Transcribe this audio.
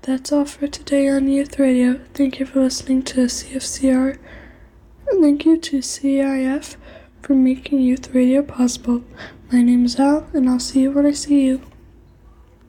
That's all for today on Youth Radio. Thank you for listening to CFCR, and thank you to CIF for making Youth Radio possible. My name is Al, and I'll see you when I see you.